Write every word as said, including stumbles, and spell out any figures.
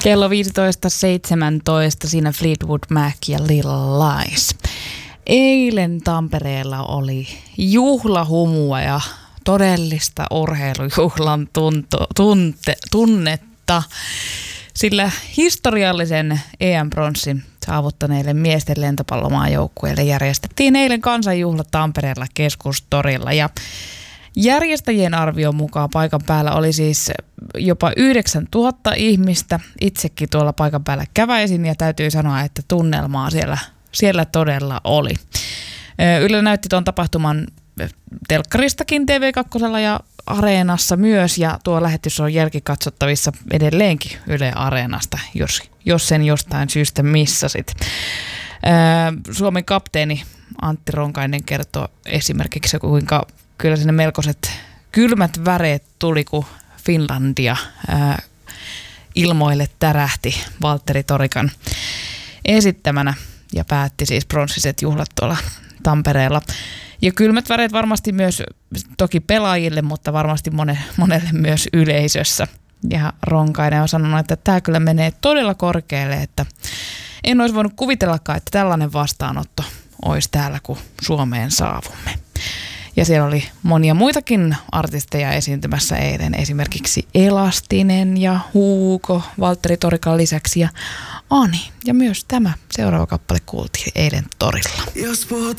Kello viisitoista seitsemäntoista, siinä Fleetwood Mac ja Little Lies. Eilen Tampereella oli juhlahumua ja todellista urheilujuhlan tunto, tunte, tunnetta, sillä historiallisen E M-bronssin saavuttaneille miesten lentopallomaajoukkueille järjestettiin eilen kansanjuhla Tampereella Keskustorilla ja järjestäjien arvion mukaan paikan päällä oli siis jopa yhdeksäntuhatta ihmistä. Itsekin tuolla paikan päällä käväisin ja täytyy sanoa, että tunnelmaa siellä, siellä todella oli. Yle näytti tuon tapahtuman telkkaristakin T V kaksi ja Areenassa myös, ja tuo lähetys on jälkikatsottavissa edelleenkin Yle Areenasta, jos, jos sen jostain syystä missasit. Suomen kapteeni Antti Ronkainen kertoo esimerkiksi, kuinka kyllä sinne melkoiset kylmät väreet tuli, kun Finlandia ää, ilmoille tärähti Valtteri Torikan esittämänä ja päätti siis pronssiset juhlat tuolla Tampereella. Ja kylmät väreet varmasti myös toki pelaajille, mutta varmasti mone, monelle myös yleisössä. Ja Ronkainen on sanonut, että tämä kyllä menee todella korkealle, että en olisi voinut kuvitellakaan, että tällainen vastaanotto olisi täällä, kun Suomeen saavumme. Ja siellä oli monia muitakin artisteja esiintymässä eilen, esimerkiksi Elastinen ja Huuko Valtteri Torikan lisäksi ja Ani. Ja myös tämä seuraava kappale kuultiin eilen torilla.